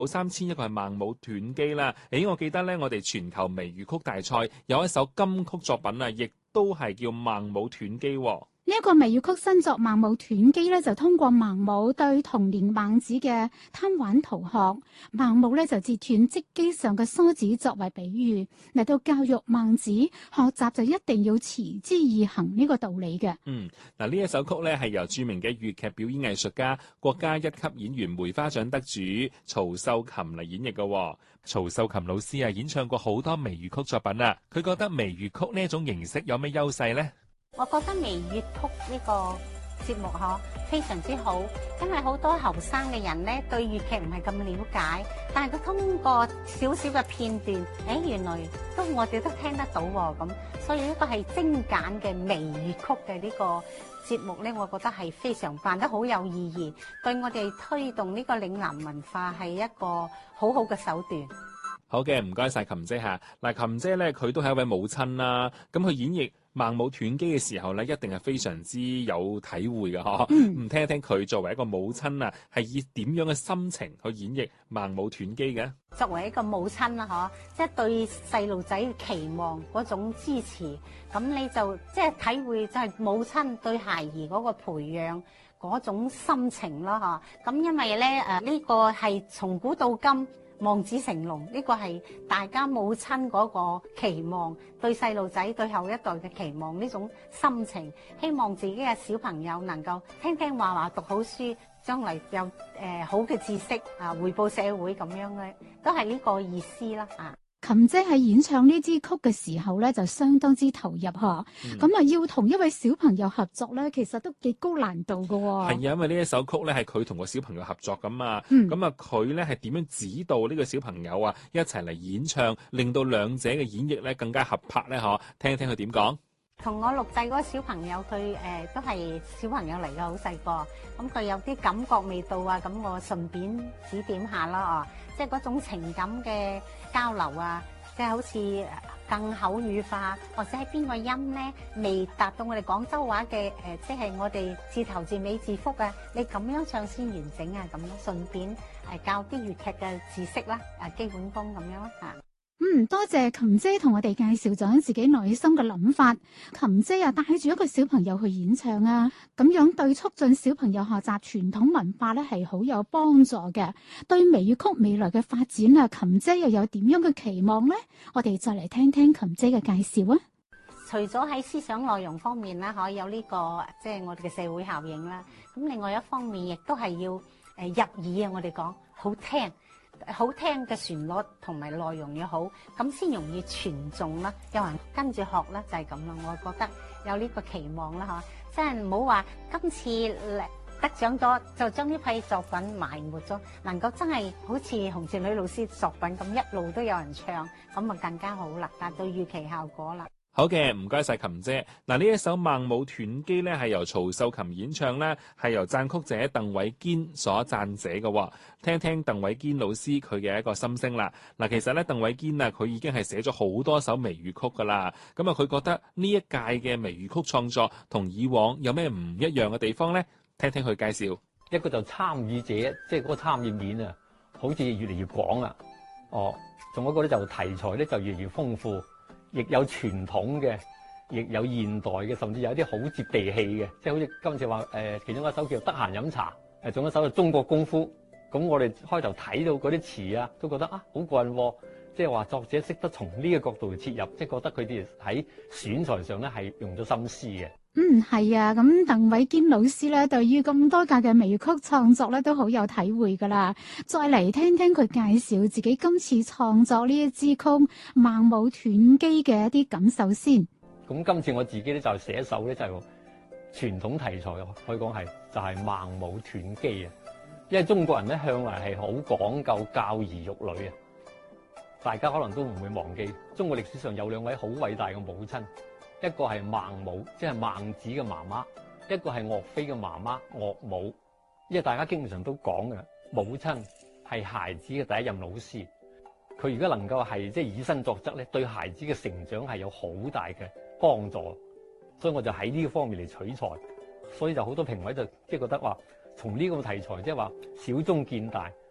3000，一個係孟母斷機啦。我記得咧，我哋全球微粵曲大賽有一首金曲作品啊，亦都係叫孟母斷機喎。 呢一個微粵曲新作《孟母斷機》咧，就通過孟母對童年孟子嘅貪玩逃學，孟母咧就截斷織機上嘅梳子作為比喻，嚟到教育孟子學習就一定要持之以恆呢個道理嘅。 嗱，呢一首曲咧係由著名嘅粵劇表演藝術家、國家一級演員梅花獎得主曹秀琴嚟演繹嘅。曹秀琴老師啊，演唱過好多微粵曲作品啊，佢覺得微粵曲呢一種形式有咩優勢呢？ 我覺得微粵曲呢個節目非常之好，因為好多後生嘅人咧對粵劇唔係咁了解，但係佢通過少少嘅片段，原來我哋都聽得到喎，咁所以呢個係精簡嘅微粵曲嘅呢個節目咧，我覺得係非常辦得好有意義，對我哋推動呢個嶺南文化係一個好好嘅手段。 好嘅，唔該晒琴姐嚇。嗱，琴姐咧佢都係一位母親啦，咁佢演繹孟母斷機嘅時候咧，一定係非常之有體會嘅嗬。聽一聽佢作為一個母親啊，係以點樣嘅心情去演繹孟母斷機嘅？ 作為一個母親啦，即係對細路仔期望嗰種支持，咁你就即係體會就係母親對孩兒嗰個培養嗰種心情啦，咁因為咧呢個係從古到今。望子成龍呢個係大家母親嗰個期望，對細路仔對後一代嘅期望，呢種心情，希望自己嘅小朋友能夠聽聽話話讀好書，將來有好嘅知識啊，回報社會咁樣嘅，都係呢個意思啦啊。 琴姐喺演唱呢支曲嘅時候咧，就相當之投入嗬。咁啊，要同一位小朋友合作咧，其實都幾高難度噶。係啊，因為呢一首曲咧係佢同個小朋友合作噶嘛。咁啊，佢咧係點樣指導呢個小朋友啊一齊嚟演唱，令到兩者嘅演繹咧更加合拍咧？嗬，聽一聽佢點講。 同我錄製嗰個小朋友，佢都係小朋友嚟嘅，好細個。咁佢有啲感覺味道啊，咁我順便指點下啦，即係嗰種情感嘅交流啊，即係好似更口語化，或者係邊個音咧未達到我哋廣州話嘅即係我哋字頭字尾字腹啊，你咁樣唱先完整啊，咁樣順便教啲粵劇嘅知識啦，基本功咁樣啦嚇。 多謝琴姐同我哋介紹咗自己內心嘅諗法。琴姐啊，帶住一個小朋友去演唱啊，咁樣對促進小朋友學習傳統文化咧係好有幫助嘅。對微粵曲未來嘅發展啊，琴姐又有點樣嘅期望呢？我哋再嚟聽聽琴姐嘅介紹啊。 除咗喺思想內容方面啦，可以有呢個即係我哋嘅社會效應啦。咁另外一方面亦都係要入耳啊，我哋講好聽。好聽嘅旋律同埋內容要好，咁先容易傳頌啦。有人跟住學啦，就係咁啦。我覺得有呢個期望啦，嚇，即係唔好話今次得獎咗就將呢批作品埋沒咗，能夠真係好似洪倩女老師作品咁一路都有人唱，咁啊更加好啦，達到預期效果啦。 好嘅，唔該晒琴姐。嗱，呢一首《孟母斷機》咧係由曹秀琴演唱咧，係由撰曲者鄧偉堅所撰寫嘅。聽聽鄧偉堅老師佢嘅一個心聲啦。嗱，其實咧鄧偉堅啊，佢已經係寫咗好多首微粵曲噶啦。咁啊，佢覺得呢一屆嘅微粵曲創作同以往有咩唔一樣嘅地方咧？聽聽佢介紹。 一個就參與者，即係嗰個參與面啊，好似越嚟越廣啦。仲有一個咧就題材咧就越嚟越豐富。亦有傳統嘅，亦有現代嘅，甚至有啲好接地氣嘅，即係好似今次話其中一首叫得閒飲茶，仲有一首係中國功夫。咁我哋開頭睇到嗰啲詞啊，都覺得好過癮喎。即係話作者識得從呢個角度切入，即係覺得佢哋喺選材上咧係用咗心思嘅。 係啊，咁鄧偉堅老師咧，對於咁多屆嘅微粵曲創作咧，都好有體會噶啦。再嚟聽聽佢介紹自己今次創作呢一支曲《孟母斷機》嘅一啲感受先。 咁今次我自己咧就寫手咧就係傳統題材，可以講係就係孟母斷機啊。因為中國人咧向來係好講究教兒育女啊，大家可能都唔會忘記中國歷史上有兩位好偉大嘅母親。一個係孟母，即係孟子嘅媽媽；一個係岳飛嘅媽媽岳母。因為大家經常都講嘅，母親係孩子嘅第一任老師。佢如果能夠係即係以身作則咧，對孩子嘅成長係有好大嘅幫助。所以我就喺呢個方面嚟取材。所以就好多評委就即係覺得話，從呢個題材即係話小中見大，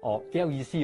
哦，幾有意思